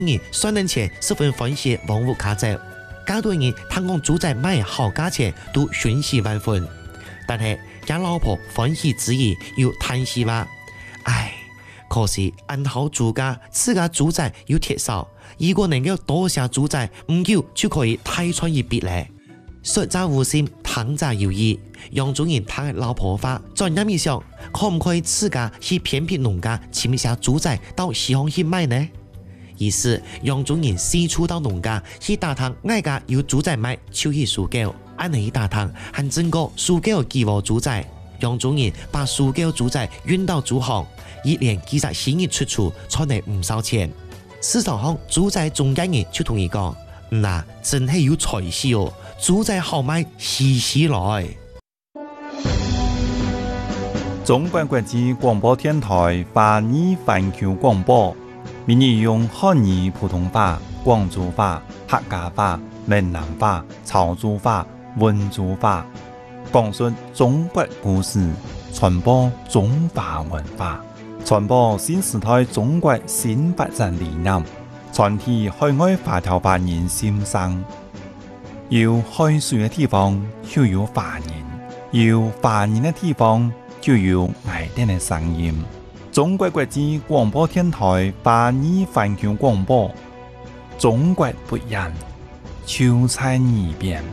人3年前十分欢喜房屋卡债，好多人听讲住宅买好价钱都欣喜万分。但是也老婆欢喜之余又叹息话：唉，可惜按好住家自家住宅又贴少，如果能够多些住宅，唔久就可以大赚一笔咧。说者无心，谈者有意。杨主任听老婆话，转念一想，可唔可以自家去偏僻农家签下住宅到市场去卖呢？于是杨主任四处到农家去打探挨家有住宅卖，就去搜购。按你打探，还真个搜购几户住宅。杨主任把搜购住宅运到租行，一连几十新日出租，赚嚟唔少钱。市场上住宅中间人就同伊讲：嗱，真系有财气哦，住宅好卖，稀稀来。 中国国际广播电台华语环球广播，每日用汉语、普通话、广州话、客家话、闽南话、潮州话、温州话，讲述中国故事，传播中华文化，传播新时代中国新发展理念，传递海外华侨华人心声。有海水的地方就有华人，有华人的地方就有爱人的声音。中国国际广播电台华语环球广播，中国不一样，就在耳边。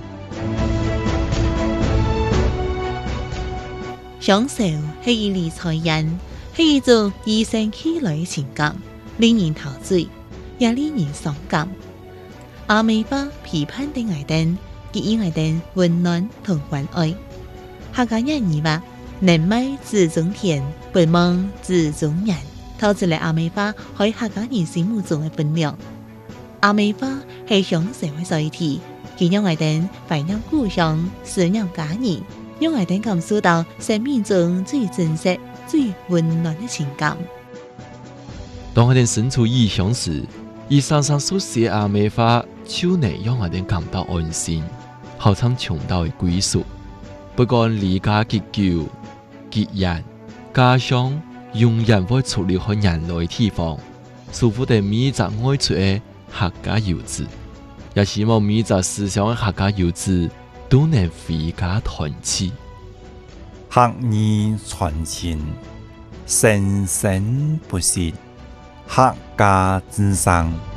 享受是一理财人，是一种与生俱来的情感，令人陶醉，也令人伤感。阿美花批判的爱人，给予爱人温暖同关爱。客家人语话：能买自种田，不忙自种人。透出嚟阿美花喺客家人心目中嘅分量。阿美花係享受嘅載體，佢讓愛人懷念故鄉，思念家人，讓愛人感受到生命中最真實、最溫暖嘅情感。 當我哋身處異鄉時，以常常所寫阿美花，就能讓我哋感到安心，好像尋到嘅歸屬。不管離家結久、結人，家鄉永遠會出了去人來的地方，舒服地每隻愛出的客家遊子，也希望每隻思鄉的客家遊子都能回家團聚。 客語傳情，生生不息，客家之聲。